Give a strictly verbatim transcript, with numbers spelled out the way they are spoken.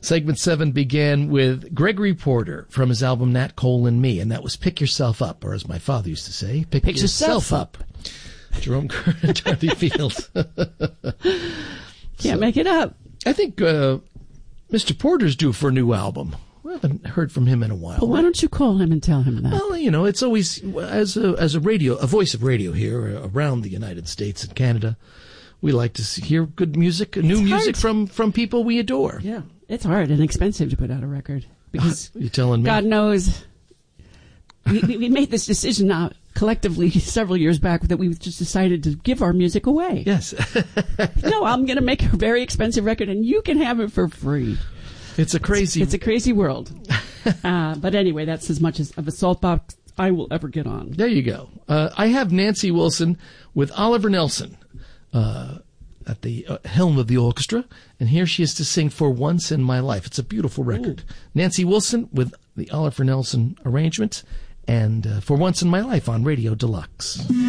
Segment seven began with Gregory Porter from his album Nat Cole and Me, and that was Pick Yourself Up, or as my father used to say, Pick, Pick Yourself, yourself Up. Jerome Kern and Dorothy Fields. Can't so, make it up. I think uh, Mister Porter's due for a new album. We haven't heard from him in a while. Well, why don't you call him and tell him that? Well, you know, it's always, as a, as a radio, a voice of radio here around the United States and Canada, we like to see, hear good music, new it's music hard. from, from people we adore. Yeah, it's hard and expensive to put out a record. Because You're telling me? God knows, we, we made this decision now collectively several years back that we just decided to give our music away. Yes. No, I'm going to make a very expensive record and you can have it for free. It's a crazy... It's, it's a crazy world. uh, but anyway, that's as much as of a salt box I will ever get on. There you go. Uh, I have Nancy Wilson with Oliver Nelson uh, at the uh, helm of the orchestra, and here she is to sing For Once in My Life. It's a beautiful record. Ooh. Nancy Wilson with the Oliver Nelson arrangement, and uh, For Once in My Life on Radio Deluxe.